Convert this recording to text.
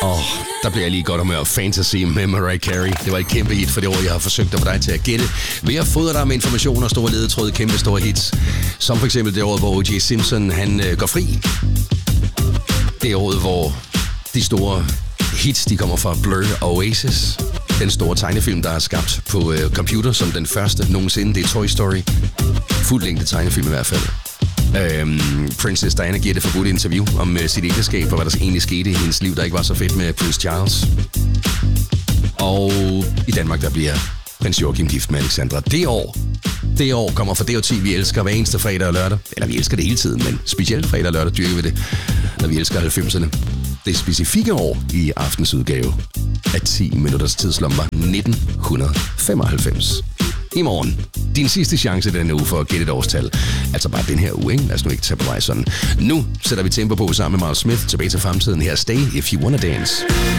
Der bliver jeg lige godt humør. Fantasy med Mariah Carey. Det var et kæmpe hit for det år, jeg har forsøgt at få dig til at gætte. Ved at fodre dig med information og store ledetråd, kæmpe store hits. Som for eksempel det år, hvor O.J. Simpson han går fri. Det år, hvor de store hits de kommer fra Blur og Oasis. Den store tegnefilm, der er skabt på computer som den første nogensinde. Det er Toy Story. Fuld længde tegnefilm i hvert fald. Princess Diana giver det forbudte interview om sit ægteskab og hvad der egentlig skete i hendes liv, der ikke var så fedt med Prince Charles. Og i Danmark, der bliver prins Joachim gift med Alexandra. Det år kommer fra DRTV, vi elsker hver eneste fredag og lørdag. Eller vi elsker det hele tiden, men specielt fredag og lørdag dyrker vi det, når vi elsker 90'erne. Det specifikke år i aftens udgave af 10 minutters tidslommer 1995. I morgen. Din sidste chance denne uge for at gætte et årstal. Altså bare den her uge, ikke? Lad os nu ikke tage på vej sådan. Nu sætter vi tempo på sammen med Miles Smith tilbage til fremtiden. Her Stay If You Wanna Dance.